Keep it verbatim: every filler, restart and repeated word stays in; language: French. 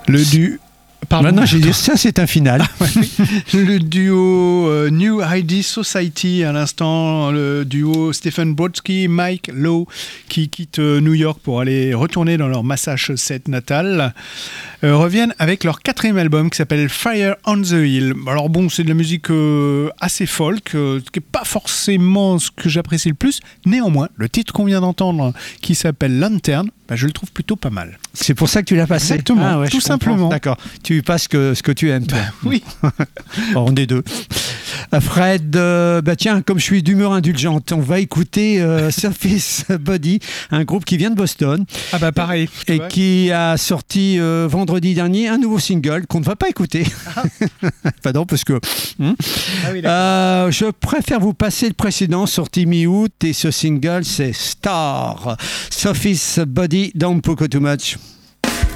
Le du... Pardon. Non, non, j'ai dit ça, c'est un final. Ah, ouais. Le duo euh, New I D Society, à l'instant, le duo Stephen Brodsky, Mike Lowe, qui quittent euh, New York pour aller retourner dans leur Massachusetts natal, euh, reviennent avec leur quatrième album qui s'appelle Fire on the Hill. Alors bon, c'est de la musique euh, assez folk, euh, ce qui n'est pas forcément ce que j'apprécie le plus. Néanmoins, le titre qu'on vient d'entendre, qui s'appelle Lantern, bah, je le trouve plutôt pas mal. C'est pour ça que tu l'as passé. Exactement, ah ouais, tout simplement. D'accord. Tu passes que, ce que tu aimes, toi. Bah, oui. Bon, on est deux. Fred, euh, bah tiens, comme je suis d'humeur indulgente, on va écouter euh, Surface Body, un groupe qui vient de Boston. Ah bah pareil. Et qui a sorti euh, vendredi dernier un nouveau single qu'on ne va pas écouter. Ah. Pardon, parce que... Hein ah oui, euh, je préfère vous passer le précédent, sorti mi-août, et ce single, c'est Star. Surface Body, Don't Poke Too Much.